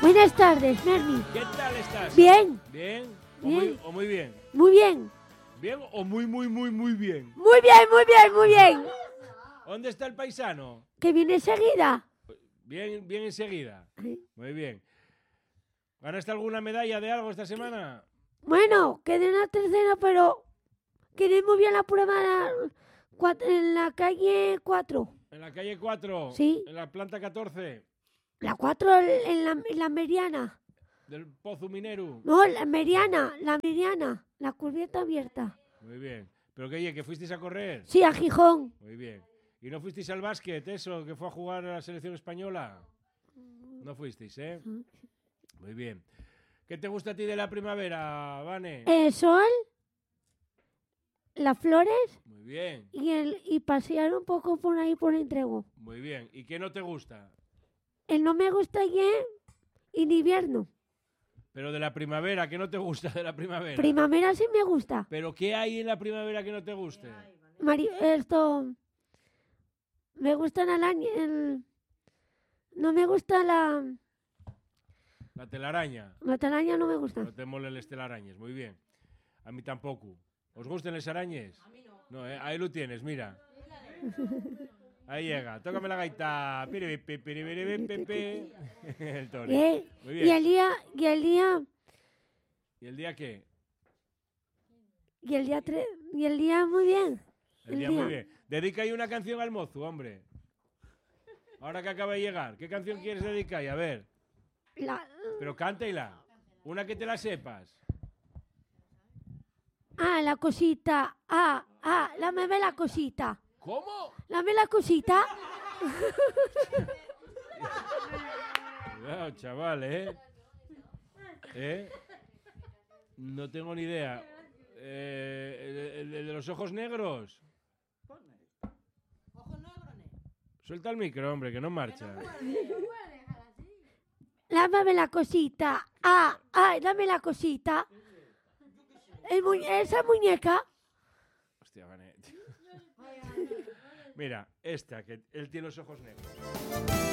Buenas tardes, Mermi. ¿Qué tal estás? Bien. ¿Bien? Bien. ¿O muy bien? Muy bien. ¿Bien o muy bien? Muy bien, muy bien, muy bien. ¿Dónde está el paisano? ¿Que viene enseguida? Bien, bien enseguida. Sí. Muy bien. ¿Ganaste alguna medalla de algo esta semana? Bueno, quedé en la tercera, pero quedé muy bien la prueba en la calle 4. ¿En la calle 4? Sí. ¿En la planta 14? La 4 en la Meriana. ¿Del Pozo Minero? No, la Meriana, la cubierta abierta. Muy bien. ¿Pero qué, que fuisteis a correr? Sí, a Gijón. Muy bien. ¿Y no fuisteis al básquet, eso, que fue a jugar a la selección española? No fuisteis, ¿eh? Muy bien. ¿Qué te gusta a ti de la primavera, Vane? El sol, las flores Muy bien, y pasear un poco por ahí por Entrego. muy bien. ¿Y qué no te gusta? El no me gusta ya en invierno. Pero de la primavera, ¿qué no te gusta de la primavera? Primavera sí me gusta. ¿Pero qué hay en la primavera que no te guste? Me gusta no me gusta La telaraña. la telaraña, no me gusta. No te molen las telarañas, muy bien. A mí tampoco. ¿Os gustan las arañas? A mí no. No, ahí lo tienes, mira. Ahí llega, tócame la gaita. Piripipi, piripiripipi. El toro. Muy bien. Y el día ¿Y el día qué? y el día muy bien. El día muy bien. Dedica ahí una canción al mozo, hombre. Ahora que acaba de llegar, ¿qué canción quieres dedicar? A ver. Pero cántela. Una que te la sepas. La cosita. Dame la cosita. ¿Cómo? Dame la cosita. Cuidado, chaval, ¿Eh? No tengo ni idea. El de los ojos negros. Suelta el micro, hombre, que no marcha. Dame la cosita. Dame la cosita. Esa muñeca. Hostia, Vanet. Mira, esta, que él tiene los ojos negros.